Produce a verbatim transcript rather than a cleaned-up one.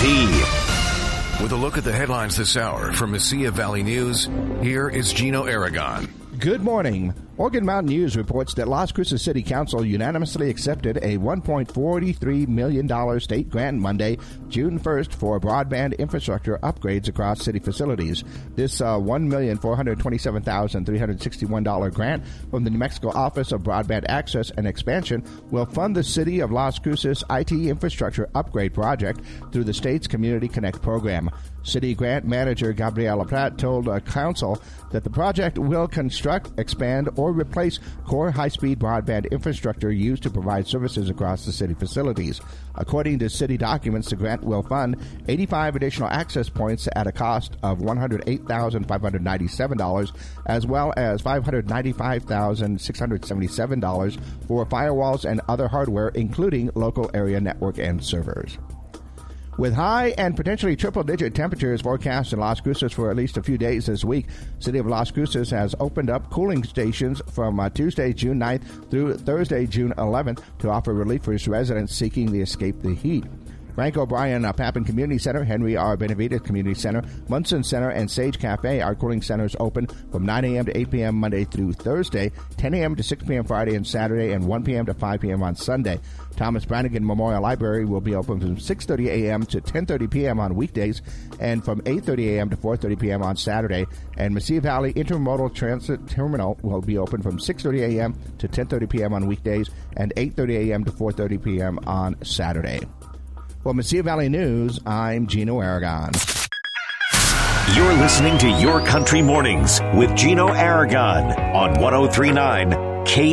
T. With a look at the headlines this hour from Mesilla Valley News, here is Gino Aragon. Good morning. Oregon Mountain News reports that Las Cruces City Council unanimously accepted a one point four three million dollars state grant Monday, June first, for broadband infrastructure upgrades across city facilities. This uh, one million four hundred twenty-seven thousand three hundred sixty-one dollars grant from the New Mexico Office of Broadband Access and Expansion will fund the City of Las Cruces I T infrastructure upgrade project through the state's Community Connect program. City Grant Manager Gabriela Pratt told uh, Council that the project will construct, expand, or replace core high-speed broadband infrastructure used to provide services across the city facilities. According to city documents, the grant will fund eighty-five additional access points at a cost of one hundred eight thousand five hundred ninety-seven dollars, as well as five hundred ninety-five thousand six hundred seventy-seven dollars for firewalls and other hardware, including local area network and servers. With high and potentially triple-digit temperatures forecast in Las Cruces for at least a few days this week, City of Las Cruces has opened up cooling stations from uh, Tuesday, June ninth through Thursday, June eleventh to offer relief for residents seeking to escape the heat. Frank O'Brien uh, Papin Community Center, Henry R. Benavides Community Center, Munson Center, and Sage Cafe are cooling centers open from nine a.m. to eight p.m. Monday through Thursday, ten a.m. to six p.m. Friday and Saturday, and one p.m. to five p.m. on Sunday. Thomas Brannigan Memorial Library will be open from six thirty a.m. to ten thirty p.m. on weekdays and from eight thirty a.m. to four thirty p.m. on Saturday. And Mesilla Valley Intermodal Transit Terminal will be open from six thirty a.m. to ten thirty p.m. on weekdays and eight thirty a.m. to four thirty p.m. on Saturday. For Mesilla Valley News, I'm Gino Aragon. You're listening to Your Country Mornings with Gino Aragon on one oh three point nine K